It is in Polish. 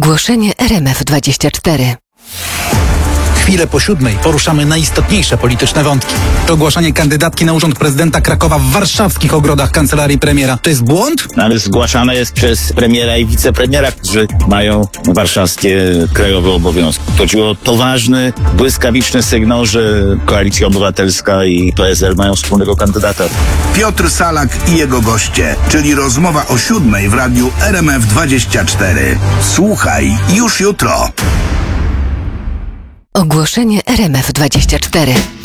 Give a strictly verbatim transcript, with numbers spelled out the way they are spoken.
Ogłoszenie R M F dwadzieścia cztery. Chwilę po siódmej poruszamy najistotniejsze polityczne wątki. Ogłaszanie kandydatki na urząd prezydenta Krakowa w warszawskich ogrodach kancelarii premiera. To jest błąd? Ale zgłaszane jest przez premiera i wicepremiera, którzy mają warszawskie krajowe obowiązki. Chodziło to ważny, błyskawiczny sygnał, że Koalicja Obywatelska i P S L mają wspólnego kandydata. Piotr Salak i jego goście, czyli rozmowa o siódmej w radiu R M F dwadzieścia cztery. Słuchaj już jutro. Ogłoszenie R M F dwadzieścia cztery.